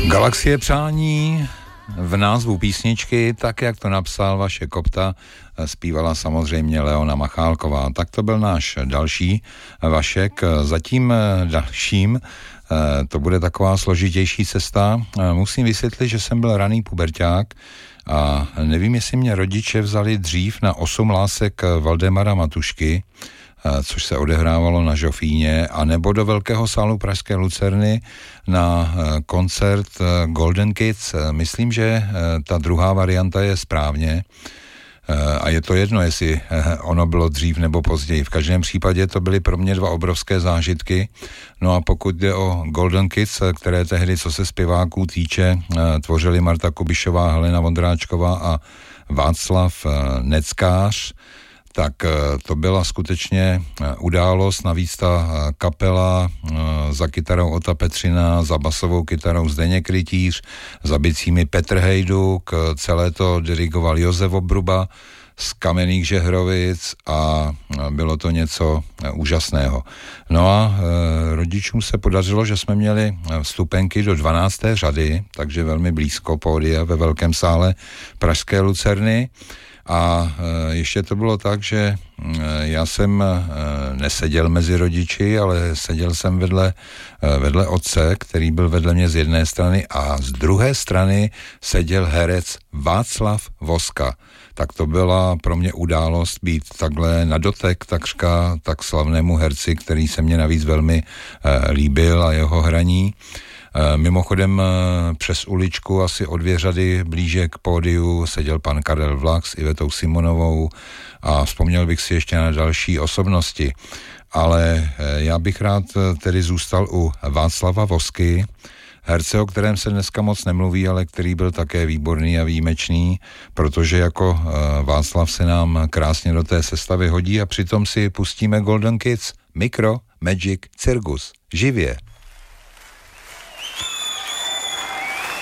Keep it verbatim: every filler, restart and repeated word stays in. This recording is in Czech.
Galaxie přání v názvu písničky, tak jak to napsal Vašek Kopta, zpívala samozřejmě Leona Machálková. Tak to byl náš další Vašek. Zatím dalším to bude taková složitější cesta. Musím vysvětlit, že jsem byl raný puberťák a nevím, jestli mě rodiče vzali dřív na osm lásek Valdemara Matušky, což se odehrávalo na Žofíně, a nebo do velkého sálu Pražské Lucerny na koncert Golden Kids. Myslím, že ta druhá varianta je správně a je to jedno, jestli ono bylo dřív nebo později. V každém případě to byly pro mě dva obrovské zážitky. No a pokud jde o Golden Kids, které tehdy, co se zpěváků týče, tvořili Marta Kubišová, Helena Vondráčková a Václav Neckář, tak to byla skutečně událost, navíc ta kapela za kytarou Ota Petřina, za basovou kytarou Zdeněk Rytíř, za bicími Petr Hejduk, celé to dirigoval Josef Obruba z Kamenných Žehrovic a bylo to něco úžasného. No a e, rodičům se podařilo, že jsme měli vstupenky do dvanácté řady, takže velmi blízko pódia ve velkém sále Pražské Lucerny. A ještě to bylo tak, že já jsem neseděl mezi rodiči, ale seděl jsem vedle, vedle otce, který byl vedle mě z jedné strany, a z druhé strany seděl herec Václav Voska. Tak to byla pro mě událost být takhle na dotek takřka tak slavnému herci, který se mě navíc velmi líbil a jeho hraní. Mimochodem přes uličku asi o dvě řady blíže k pódiu seděl pan Karel Vlach s Ivetou Simonovou a vzpomněl bych si ještě na další osobnosti. Ale já bych rád tedy zůstal u Václava Vosky, herce, o kterém se dneska moc nemluví, ale který byl také výborný a výjimečný, protože jako Václav se nám krásně do té sestavy hodí a přitom si pustíme Golden Kids, Mikro, Magic, Circus, živě.